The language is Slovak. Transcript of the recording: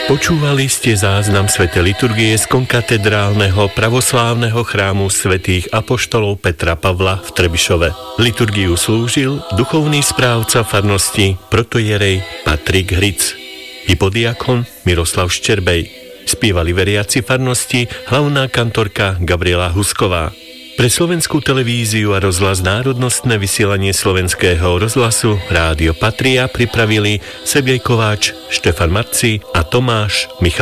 Počúvali ste záznam svätej liturgie z konkatedrálneho pravoslávneho chrámu svätých apoštolov Petra Pavla v Trebišove. Liturgiu slúžil duchovný správca farnosti protojerej Patrik Hric, hypodiakon Miroslav Ščerbej. Spievali veriaci farnosti hlavná kantorka Gabriela Husková. Pre Slovenskú televíziu a rozhlas národnostné vysielanie Slovenského rozhlasu Rádio Patria pripravili Sergej Kováč, Štefan Marci a Tomáš Michal.